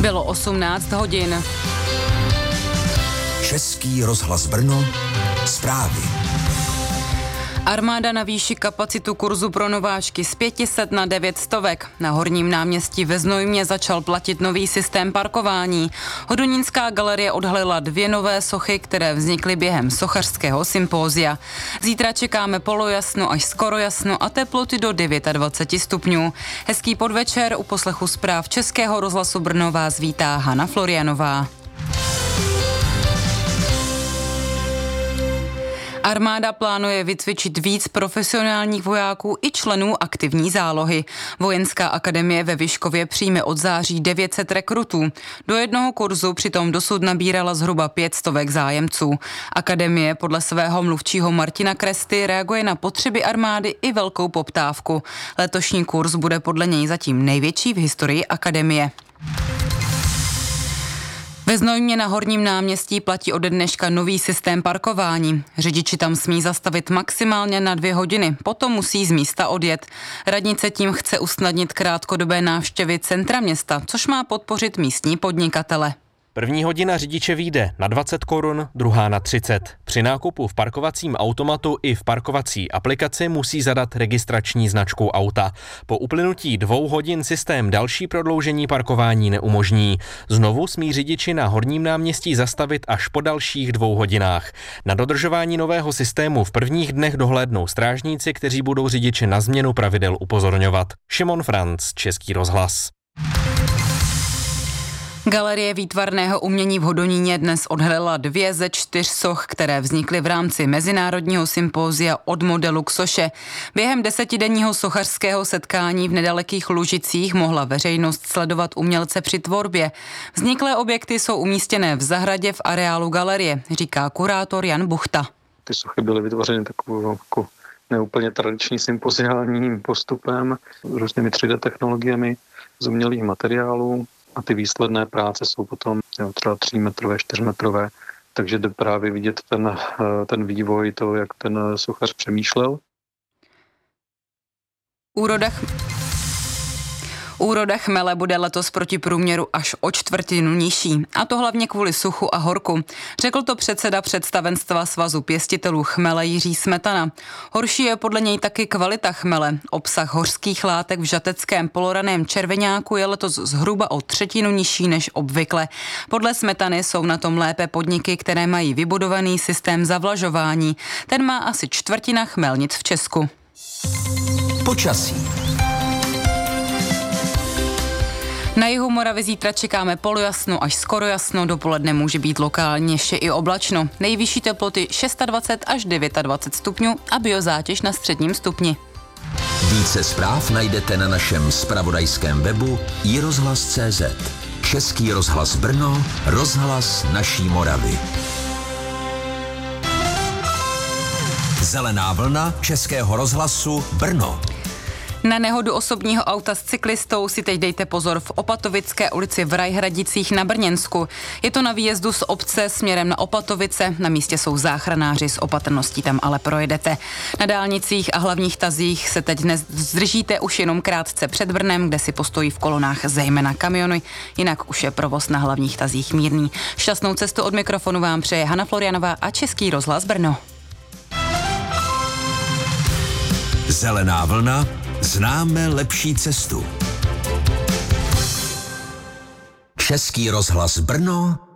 Bylo 18 hodin. Český rozhlas Brno, zprávy. Armáda navýší kapacitu kurzu pro nováčky z 500 na 900. Na Horním náměstí ve Znojmě začal platit nový systém parkování. Hodonínská galerie odhalila 2 nové sochy, které vznikly během sochařského sympózia. Zítra čekáme polojasno až skoro jasno a teploty do 29 stupňů. Hezký podvečer, u poslechu zpráv Českého rozhlasu Brno vás vítá Hana Florianová. Armáda plánuje vycvičit víc profesionálních vojáků i členů aktivní zálohy. Vojenská akademie ve Vyškově přijme od září 900 rekrutů. Do jednoho kurzu přitom dosud nabírala zhruba 500 zájemců. Akademie podle svého mluvčího Martina Kresty reaguje na potřeby armády i velkou poptávku. Letošní kurz bude podle něj zatím největší v historii akademie. Ve Znojmě na Horním náměstí platí ode dneška nový systém parkování. Řidiči tam smí zastavit maximálně na 2 hodiny, potom musí z místa odjet. Radnice tím chce usnadnit krátkodobé návštěvy centra města, což má podpořit místní podnikatele. První hodina řidiče vyjde na 20 korun, druhá na 30. Při nákupu v parkovacím automatu i v parkovací aplikaci musí zadat registrační značku auta. Po uplynutí 2 hodin systém další prodloužení parkování neumožní. Znovu smí řidiči na Horním náměstí zastavit až po dalších 2 hodinách. Na dodržování nového systému v prvních dnech dohlédnou strážníci, kteří budou řidiče na změnu pravidel upozorňovat. Šimon Franc, Český rozhlas. Galerie výtvarného umění v Hodoníně dnes odhalila 2 ze 4 soch, které vznikly v rámci mezinárodního sympózia Od modelu k soše. Během 10denního sochařského setkání v nedalekých Lužicích mohla veřejnost sledovat umělce při tvorbě. Vzniklé objekty jsou umístěné v zahradě v areálu galerie, říká kurátor Jan Buchta. Ty sochy byly vytvořeny takovou jako neúplně tradiční sympoziálním postupem, různými 3D technologiemi z umělých materiálů. A ty výsledné práce jsou potom třeba 3metrové, 4metrové, takže jde právě vidět ten vývoj, to, jak ten sochař přemýšlel. Úroda chmele bude letos proti průměru až o 1/4 nižší, a to hlavně kvůli suchu a horku. Řekl to předseda představenstva Svazu pěstitelů chmele Jiří Smetana. Horší je podle něj taky kvalita chmele. Obsah hořských látek v žateckém poloraném červeňáku je letos zhruba o 1/3 nižší než obvykle. Podle Smetany jsou na tom lépe podniky, které mají vybudovaný systém zavlažování. Ten má asi 1/4 chmelnic v Česku. Počasí. Na jihu Moravy zítra čekáme polojasno až skoro jasno, dopoledne může být lokálně ještě i oblačno. Nejvyšší teploty 26 až 29 stupňů a biozátěž na středním stupni. Více zpráv najdete na našem zpravodajském webu iRozhlas.cz. Český rozhlas Brno, rozhlas naší Moravy. Zelená vlna Českého rozhlasu Brno. Na nehodu osobního auta s cyklistou si teď dejte pozor v Opatovické ulici v Rajhradicích na Brněnsku. Je to na výjezdu z obce směrem na Opatovice, na místě jsou záchranáři, s opatrností tam ale projedete. Na dálnicích a hlavních tazích se teď dnes zdržíte už jenom krátce před Brnem, kde si postojí v kolonách zejména kamiony, jinak už je provoz na hlavních tazích mírný. Šťastnou cestu od mikrofonu vám přeje Hana Florianová a Český rozhlas Brno. Zelená vlna. Známe lepší cestu. Český rozhlas Brno,